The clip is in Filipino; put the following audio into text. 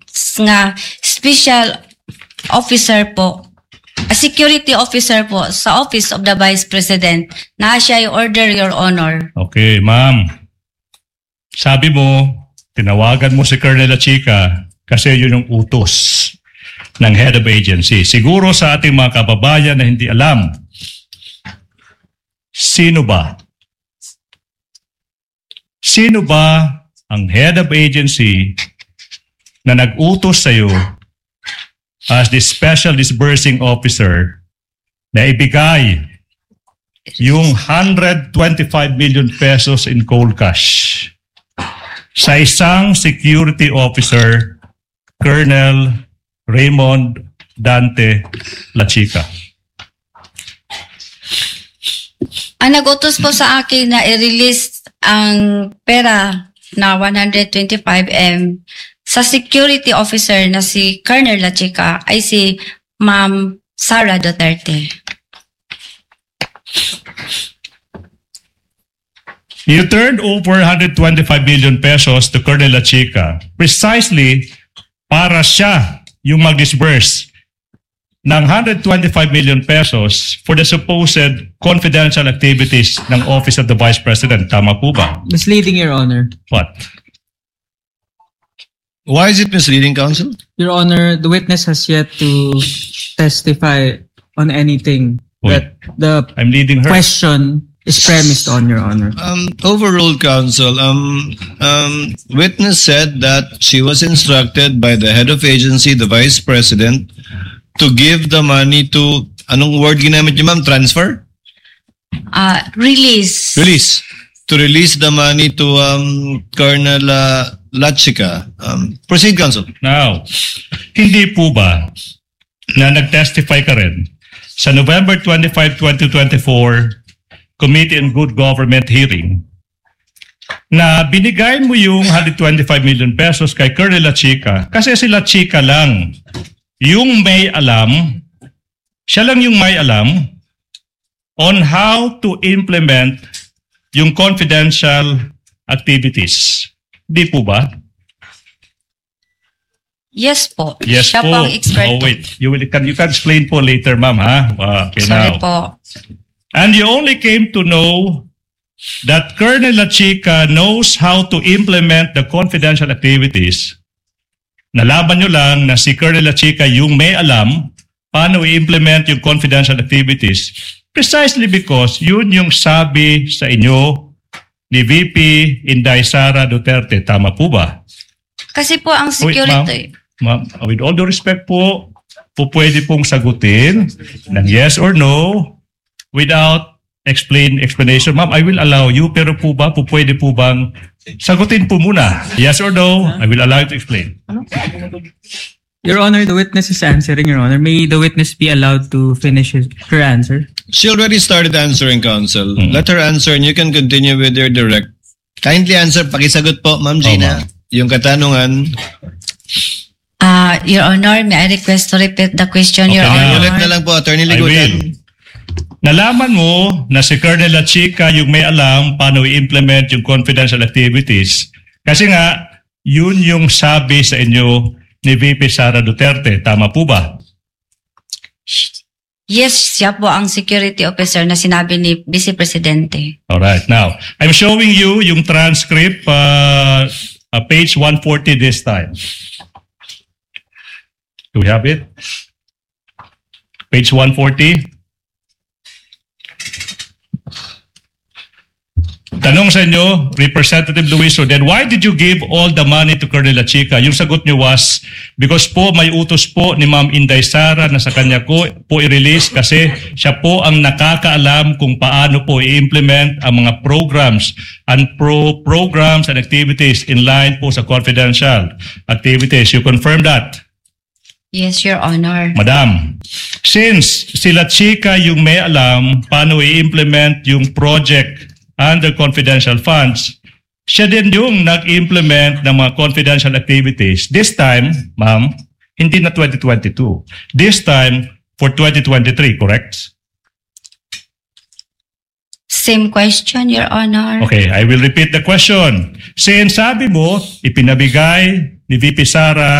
nga special officer po, a security officer po sa Office of the Vice President na siya i-order, Your Honor. Okay, ma'am. Sabi mo, tinawagan mo si Colonel Lachica kasi yun yung utos ng head of agency. Siguro sa ating mga kababayan na hindi alam, sino ba? Sino ba ang head of agency na nag-utos sa iyo as the special disbursing officer na ibigay yung 125 million pesos in cold cash sa isang security officer, Colonel Raymond Dante Lachica? Ang nag-utos po sa akin na i-release ang pera na 125M sa security officer na si Colonel Lachica ay si Ma'am Sara Duterte. You turned over 125 million pesos to Colonel Lachica precisely para siya yung mag-disburse ng 125 million pesos for the supposed confidential activities ng Office of the Vice President. Tama po ba? Misleading, Your Honor. What? Why is it misleading, counsel? Your Honor, the witness has yet to testify on anything that the I'm leading her. question is premised on, Your Honor. Overruled, counsel. Witness said that she was instructed by the head of agency, the vice president, to give the money to, anong word ginamit niyo, ma'am? Transfer? Release. Release. To release the money to Colonel Lachica. Proceed, counsel. Now, hindi po ba na nag-testify ka rin sa November 25, 2024 Committee on Good Government hearing na binigay mo yung 125 million pesos kay Colonel Lachica kasi si Lachica lang yung may alam, siya lang yung may alam on how to implement yung confidential activities. Di po ba? Yes po. Yes siya po. po ang expert. Oh, wait. You can explain po later, ma'am, ha? Okay, Sorry now. po. And you only came to know that Colonel Lachica knows how to implement the confidential activities. Nalaman nyo lang na si Colonel Lachica yung may alam paano i-implement yung confidential activities precisely because yun yung sabi sa inyo ni VP Inday Sara Duterte. Tama po ba? Kasi po ang security. Ma'am, with all due respect po, pwede pong sagutin ng yes or no without explanation. Ma'am, I will allow you, pero pwede po bang sagutin po muna? Yes or no? I will allow you to explain. Your Honor, the witness is answering, Your Honor. May the witness be allowed to finish her answer? She already started answering, counsel. Let her answer and you can continue with your direct. Kindly answer, pakisagot po, Ma'am Gina. Yung katanungan. Your Honor, may I request to repeat the question, Okay, Your Honor? Ulit na lang po, Attorney I Ligudan. will. Nalaman mo na si Colonel Lachica yung may alam paano i-implement yung confidential activities. Kasi nga, yun yung sabi sa inyo ni VP Sara Duterte. Tama po ba? Yes, siya po ang security officer na sinabi ni Vice Presidente. Alright. Now, I'm showing you yung transcript, page 140 this time. Do we have it? Page 140. Tanong sa inyo, Representative Luis Rodel, why did you give all the money to Colonel Lachica? Yung sagot niyo was, because po may utos po ni Ma'am Inday Sara na sa kanya ko po i-release kasi siya po ang nakakaalam kung paano po i-implement ang mga programs and activities in line po sa confidential activities. You confirm that? Yes, Your Honor. Madam, since si Lachica yung may alam paano i-implement yung project under confidential funds, siya din yung nag-implement ng mga confidential activities. This time, ma'am, hindi na 2022. This time, for 2023, correct? Same question, Your Honor. Okay, I will repeat the question. Since sabi mo, ipinabigay ni VP Sara